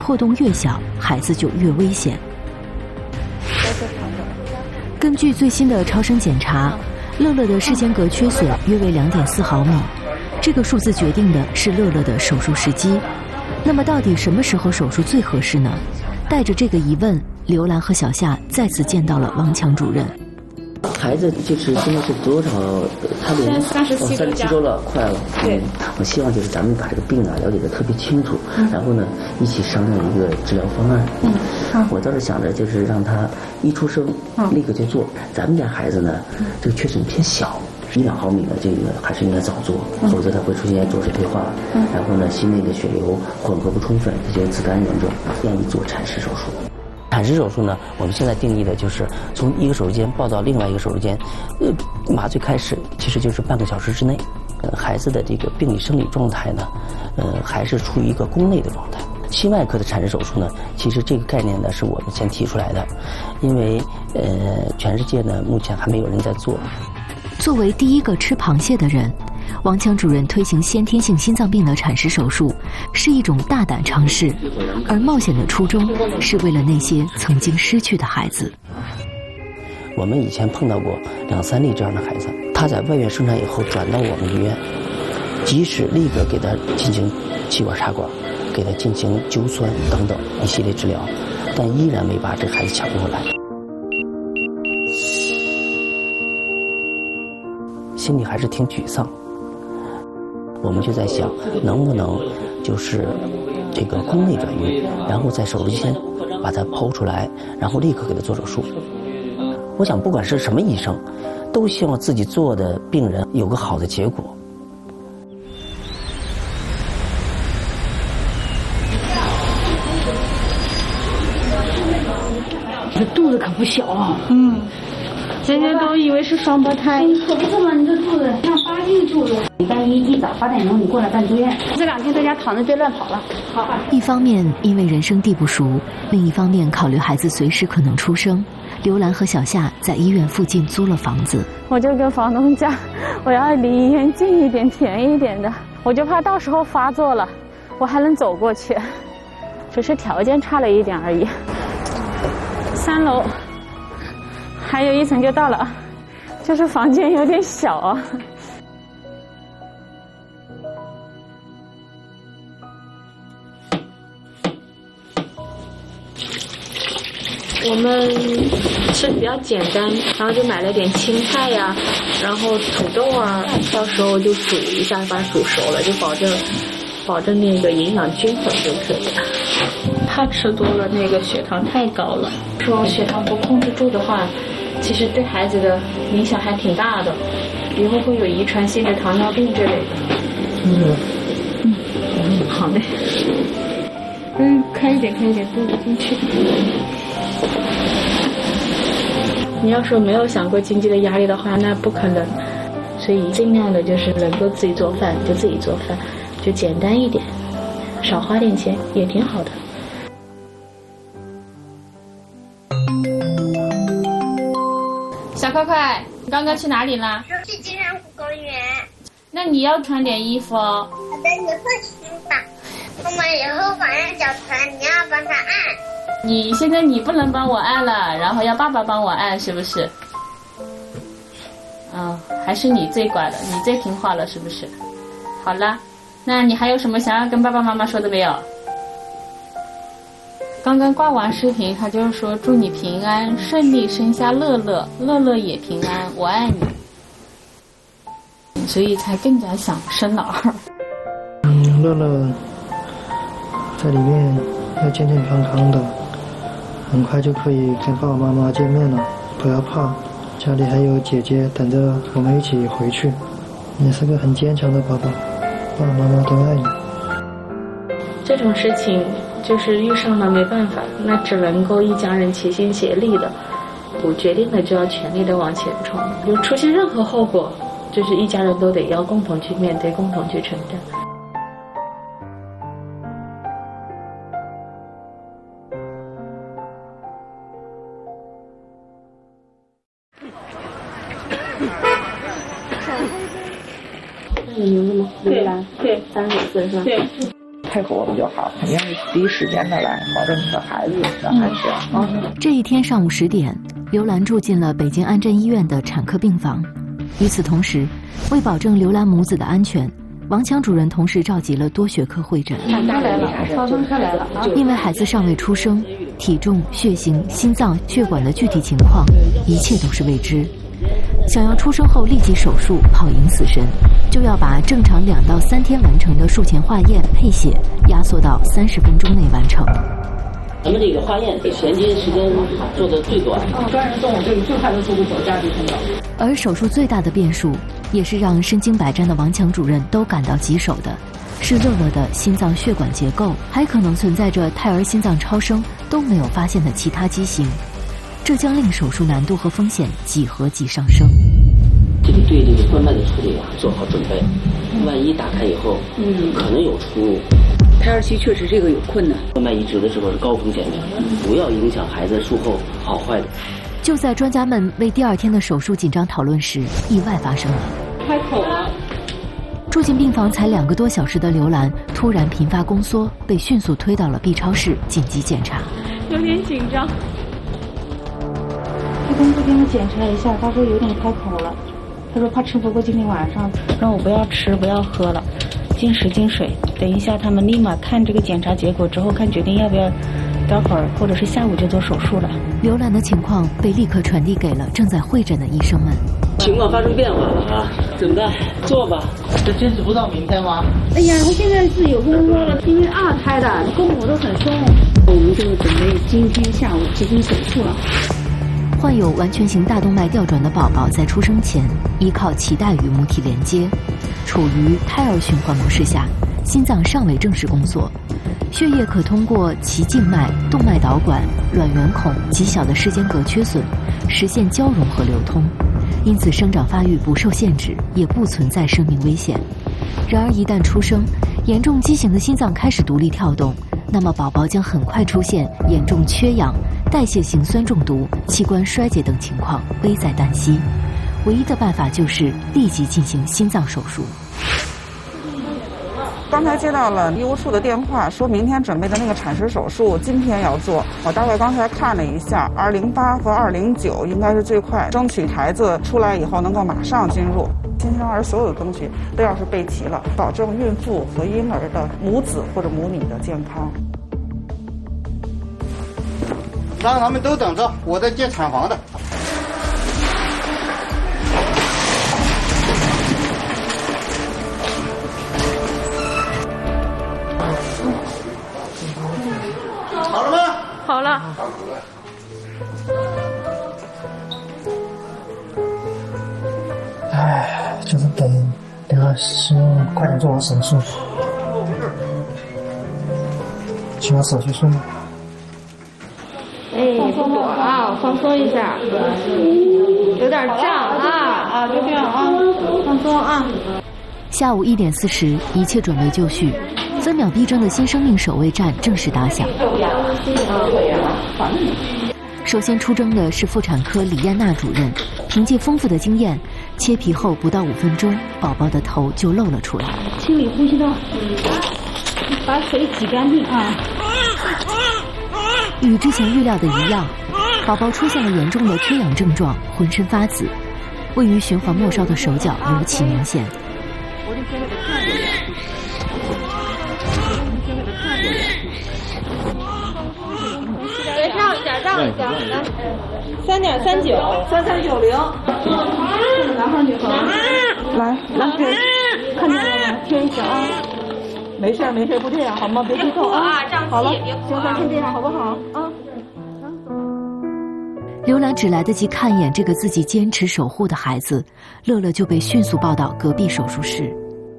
破洞越小，孩子就越危险。根据最新的超声检查，乐乐的视间隔缺损约为2.4毫米，这个数字决定的是乐乐的手术时机。那么到底什么时候手术最合适呢？带着这个疑问，刘兰和小夏再次见到了王强主任。 孩子就是现在是多少？他都37周了，快了。对，我希望就是咱们把这个病啊了解得特别清楚，然后呢一起商量一个治疗方案。我倒是想着就是让他一出生立刻就做。咱们家孩子呢，这个缺损偏小，1-2毫米的这个还是应该早做，否则它会出现左水退化，然后呢心内的血流混合不充分，它就自干严重，建议做产室手术。产室手术呢，我们现在定义的就是从一个手术间抱到另外一个手术间，麻醉开始其实就是半个小时之内，孩子的这个病理生理状态呢，还是处于一个宫内的状态。心外科的产室手术呢，其实这个概念呢是我们先提出来的，因为全世界呢目前还没有人在做。 作为第一个吃螃蟹的人，王强主任推行先天性心脏病的产室手术是一种大胆尝试，而冒险的初衷是为了那些曾经失去的孩子。 我们以前碰到过2-3例这样的孩子，他在外院生产以后转到我们医院，即使立刻给他进行气管插管，给他进行灸酸等等一系列治疗，但依然没把这孩子抢过来。心里还是挺沮丧，我们就在想，能不能就是这个宫内转运，然后在手术间把它剖出来，然后立刻给他做手术。我想，不管是什么医生，都希望自己做的病人有个好的结果。 这肚子可不小啊。 人家都以为是双胞胎。 可不是嘛，你这肚子像8斤肚子。礼拜一一早8点钟你过来办住院，这2天在家躺着别乱跑了。好。 一方面因为人生地不熟，另一方面考虑孩子随时可能出生，刘兰和小夏在医院附近租了房子。 我就跟房东讲，我要离医院近一点、便宜一点的，我就怕到时候发作了，我还能走过去，只是条件差了一点而已。3楼。还有1层就到了，就是房间有点小啊。我们吃比较简单，然后就买了点青菜呀，然后土豆啊，到时候就煮一下，把它煮熟了，就保证那个营养均衡就可以了。怕吃多了那个血糖太高了，说血糖不控制住的话，其实对孩子的影响还挺大的，以后会有遗传性的糖尿病之类的。好嘞。开一点，肚子进去。你要说没有想过经济的压力的话，那不可能。所以尽量的就是能够自己做饭就自己做饭，就简单一点，少花点钱也挺好的。小快快，你刚刚去哪里了？ 去金山湖公园。 那你要穿点衣服哦。 好的，你放心吧。妈妈以后反正脚疼，你要帮他按。 现在你不能帮我按了，然后要爸爸帮我按，是不是？还是你最乖了，你最听话了，是不是？好了，那你还有什么想要跟爸爸妈妈说的没有？刚刚挂完视频，他就说祝你平安顺利生下乐乐，乐乐也平安，我爱你。所以才更加想生老二。 乐乐在里面要健健康康的，很快就可以跟爸爸妈妈见面了，不要怕，家里还有姐姐等着我们一起回去。你是个很坚强的宝宝，爸爸妈妈都爱你。 这种事情就是遇上了没办法，那只能够一家人齐心协力的，我决定了就要全力的往前冲，就出现任何后果，就是一家人都得要共同去面对，共同去承担。那有名字吗？刘兰，对，35岁是吧？对。 配合我们就好，肯定是第一时间的来保证你的孩子的安全。 这一天上午10点，刘兰住进了北京安贞医院的产科病房。与此同时，为保证刘兰母子的安全，王强主任同时召集了多学科会诊。 产科来了，超声科来了啊！ 因为孩子尚未出生，体重、血型、心脏、血管的具体情况，一切都是未知。想要出生后立即手术跑赢死神，就要把正常2到3天完成的术前化验、配血压缩到30分钟内完成。 咱们这个化验前期时间做的最短， 专人动物这个最快的速度走加急通道。 而手术最大的变数，也是让身经百战的王强主任都感到棘手的，是乐乐的心脏血管结构还可能存在着胎儿心脏超声都没有发现的其他畸形，这将令手术难度和风险几何级上升。 这个对这个冠脉的处理做好准备，万一打开以后，可能有出入。 胎儿期确实这个有困难， 冠脉移植的时候是高风险的，不要影响孩子术后好坏的。 就在专家们为第2天的手术紧张讨论时，意外发生了。 开口了。 住进病房才2个多小时的刘兰突然频发宫缩，被迅速推到了 B 超室紧急检查。 有点紧张。 医生这边检查一下，他说有点开口了。他说怕吃不过今天晚上，让我不要吃不要喝了，禁食禁水。等一下他们立马看这个检查结果之后，看决定要不要待会儿或者是下午就做手术了。 刘兰的情况被立刻传递给了正在会诊的医生们。 情况发生变化了啊！怎么办？做吧。 这坚持不到明天吗？ 哎呀，他现在是有宫缩了，因为2胎的公母都很松。我们就准备今天下午进行手术了。 患有完全型大动脉吊转的宝宝在出生前依靠脐带与母体连接，处于胎儿循环模式下，心脏尚未正式工作，血液可通过脐静脉、动脉导管、卵圆孔极小的室间隔缺损实现交融和流通，因此生长发育不受限制，也不存在生命危险。然而一旦出生，严重畸形的心脏开始独立跳动，那么宝宝将很快出现严重缺氧、代谢型酸中毒、器官衰竭等情况，危在旦夕。唯一的办法就是立即进行心脏手术。 刚才接到了医务处的电话，说明天准备的那个产室手术今天要做。我大概刚才看了一下，208和209应该是最快，争取孩子出来以后能够马上进入。新生儿所有的东西都要是备齐了，保证孕妇和婴儿的母子或者母女的健康。 让他们都等着，我在接产房的。好了吗？ 好了。 唉，就是等个希望快点做完手术，希望手续顺利。 放松啊，放松一下，有点胀啊，就这样啊，放松啊。 下午1点40，一切准备就绪，分秒必争的新生命守卫战正式打响。首先出征的是妇产科李艳娜主任，凭借丰富的经验，切皮后不到5分钟，宝宝的头就露了出来。 清理呼吸道，把水挤干净啊。 与之前预料的一样，宝宝出现了严重的缺氧症状，浑身发紫，位于循环末梢的手脚尤其明显。 再上一点，让一下，来，3.39，3390， 男孩女孩？ 来， 看见了吗？贴一下啊。 没事，不这样好吗？别激动啊！好了，行，咱先这样好不好？啊。 刘兰只来得及看一眼这个自己坚持守护的孩子，乐乐就被迅速抱到隔壁手术室。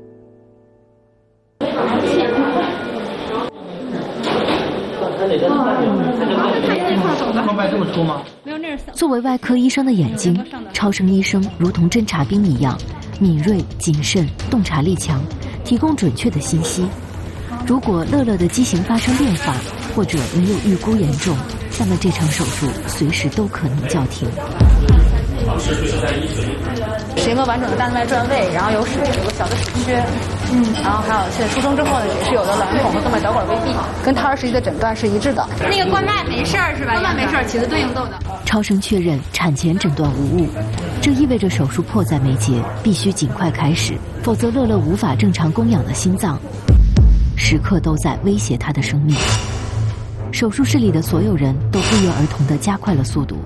作为外科医生的眼睛，超声医生如同侦察兵一样，敏锐、谨慎，洞察力强，提供准确的信息。如果乐乐的畸形发生变化，或者没有预估严重，那么这场手术随时都可能叫停。 是一个完整的大动脉转位，然后有个小的室缺，然后还有现在出生之后呢，也是有的卵圆孔和动脉导管未闭，跟胎儿时期的诊断是一致的。 那个冠脉没事儿是吧？ 冠脉没事儿，起子对应窦的。 超声确认产前诊断无误，这意味着手术迫在眉睫，必须尽快开始，否则乐乐无法正常供氧的心脏，时刻都在威胁他的生命。手术室里的所有人都不约而同地加快了速度。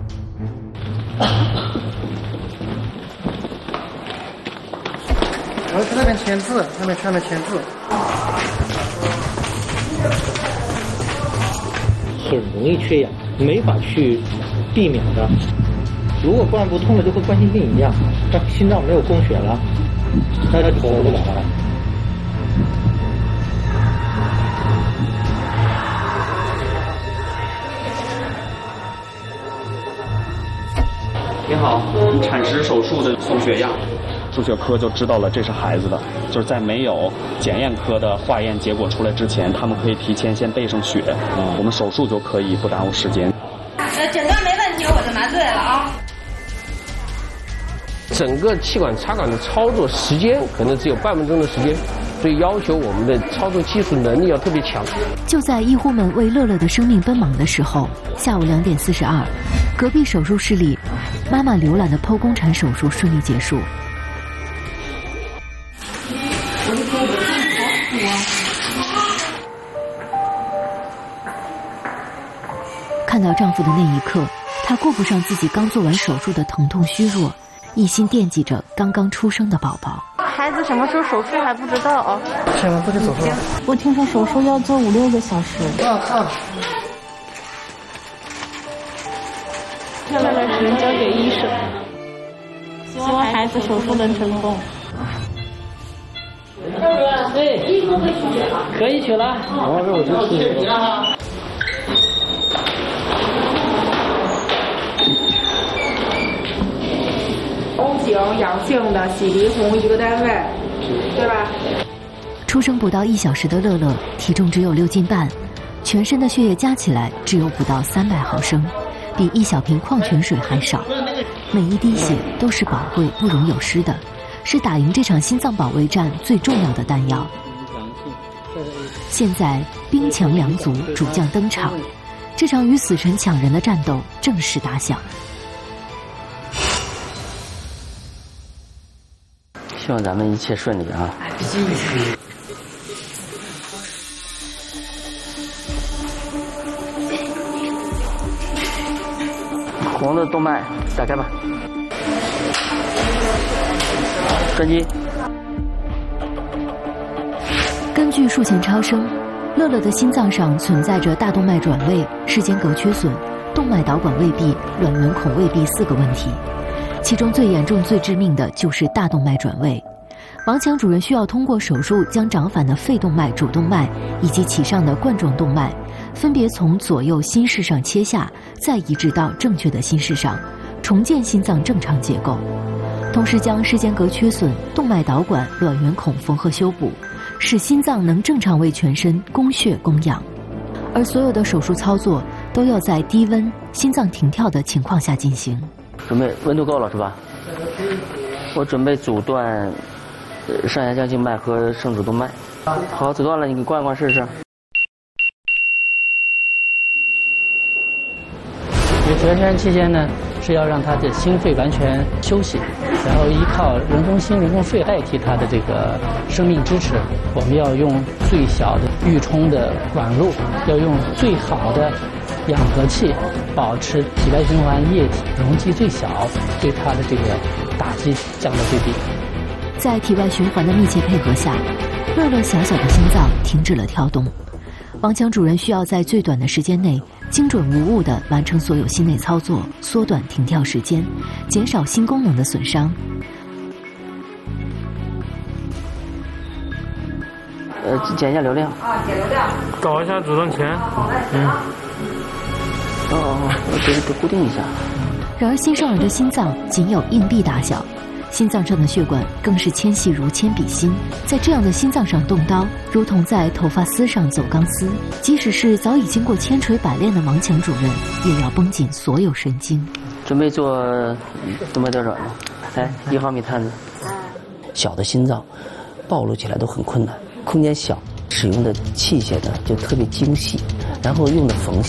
我要去那边签字，那边签字。 很容易缺氧，没法去避免的。如果灌不通了，就和冠心病一样，他心脏没有供血了，那他就活不了了。 你好，产时手术的送血样，输血科就知道了这是孩子的，就是在没有检验科的化验结果出来之前，他们可以提前先备上血，我们手术就可以不耽误时间。 诊断没问题，我就麻醉了啊。 整个气管插管的操作时间可能只有半分钟的时间，所以要求我们的操作技术能力要特别强。 就在医护们为乐乐的生命奔忙的时候，下午2点42，隔壁手术室里，妈妈刘兰的剖宫产手术顺利结束。看到丈夫的那一刻，她顾不上自己刚做完手术的疼痛虚弱，一心惦记着刚刚出生的宝宝。 孩子什么时候手术还不知道啊？ 现在不就手术了？ 我听说手术要做5、6个小时。接下来时间交给医生，希望孩子手术能成功。 对，可以取了。好，这我就取了。 O型阳性的洗涤红1个单位，对吧？ 出生不到1小时的乐乐，体重只有6斤半，全身的血液加起来只有不到300毫升，比1小瓶矿泉水还少。每一滴血都是宝贵不容有失的，是打赢这场心脏保卫战最重要的弹药。现在兵强粮足，主将登场，这场与死神抢人的战斗正式打响。 希望咱们一切顺利啊！ 必须一切。 红的动脉打开吧，转机。 根据术前超声，乐乐的心脏上存在着大动脉转位、室间隔缺损、动脉导管未闭、卵圆孔未闭4个问题。其中最严重、最致命的就是大动脉转位。王强主任需要通过手术将长反的肺动脉、主动脉以及其上的冠状动脉，分别从左右心室上切下，再移植到正确的心室上，重建心脏正常结构。同时将室间隔缺损、动脉导管、卵圆孔缝合修补，使心脏能正常为全身供血供氧。而所有的手术操作都要在低温、心脏停跳的情况下进行。 准备温度够了是吧？我准备阻断上下降静脉和圣主动脉。好，阻断了，你给灌试试。 全程期间呢，是要让他的心肺完全休息，然后依靠人工心、人工肺代替他的这个生命支持。我们要用最小的预冲的管路，要用最好的氧合器，保持体外循环液体容积最小，对它的这个打击降到最低。 在体外循环的密切配合下，乐乐小小的心脏停止了跳动。王强主任需要在最短的时间内精准无误地完成所有心内操作，缩短停跳时间，减少心功能的损伤。 减一下流量。 减流量。搞一下主动钳。 得固定一下。 然而新生儿的心脏仅有硬币大小，心脏上的血管更是纤细如铅笔芯，在这样的心脏上动刀，如同在头发丝上走钢丝。即使是早已经过千锤百炼的王强主任，也要绷紧所有神经。 准备做多少呢？来，1毫米探子。小的心脏暴露起来都很困难，空间小，使用的器械呢就特别精细，然后用的缝线